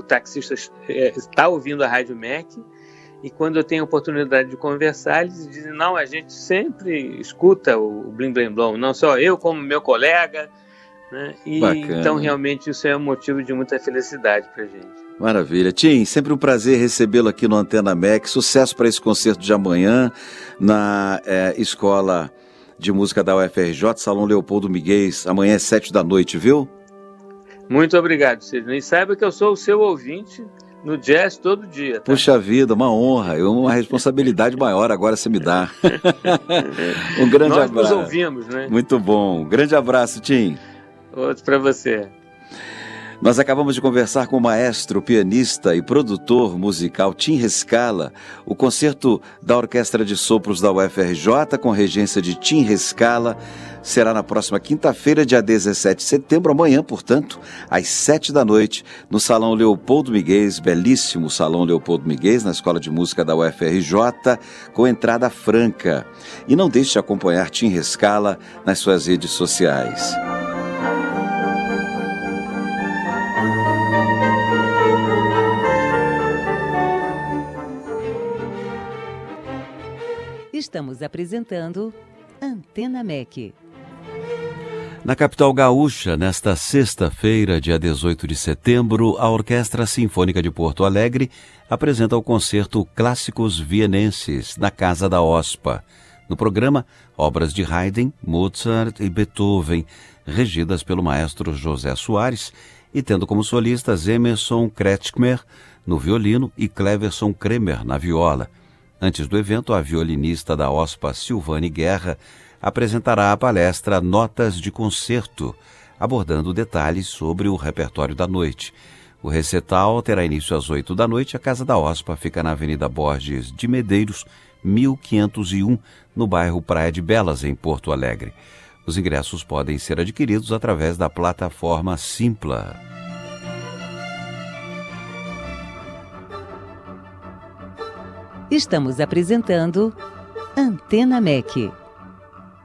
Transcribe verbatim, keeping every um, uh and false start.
o taxista está ouvindo a Rádio M E C, e quando eu tenho a oportunidade de conversar, eles dizem, não, a gente sempre escuta o Blim Blim Blom, não só eu, como meu colega, né? E Bacana. Então realmente isso é um motivo de muita felicidade para a gente. Maravilha. Tim, sempre um prazer recebê-lo aqui no Antena M E C. Sucesso para esse concerto de amanhã na é, Escola de Música da U F R J, Salão Leopoldo Miguez. Amanhã é sete da noite, viu? Muito obrigado, Sidney. E saiba que eu sou o seu ouvinte no jazz todo dia. Tá? Puxa vida, uma honra, uma responsabilidade maior agora você me dá. Um grande Nós abraço. Nós nos ouvimos, né? Muito bom. Um grande abraço, Tim. Outro para você. Nós acabamos de conversar com o maestro, pianista e produtor musical Tim Rescala. O concerto da Orquestra de Sopros da U F R J, com regência de Tim Rescala, será na próxima quinta-feira, dia dezessete de setembro, amanhã, portanto, às sete da noite, no Salão Leopoldo Miguez, belíssimo Salão Leopoldo Miguez, na Escola de Música da U F R J, com entrada franca. E não deixe de acompanhar Tim Rescala nas suas redes sociais. Estamos apresentando Antena M E C. Na capital gaúcha, nesta sexta-feira, dia dezoito de setembro, a Orquestra Sinfônica de Porto Alegre apresenta o concerto Clássicos Vienenses, na Casa da OSPA. No programa, obras de Haydn, Mozart e Beethoven, regidas pelo maestro José Soares, e tendo como solistas Emerson Kretschmer no violino e Cleverson Kremer na viola. Antes do evento, a violinista da OSPA, Silvane Guerra, apresentará a palestra Notas de Concerto, abordando detalhes sobre o repertório da noite. O recital terá início às oito da noite. A Casa da OSPA fica na Avenida Borges de Medeiros, mil quinhentos e um, no bairro Praia de Belas, em Porto Alegre. Os ingressos podem ser adquiridos através da plataforma Simpla. Estamos apresentando Antena M E C.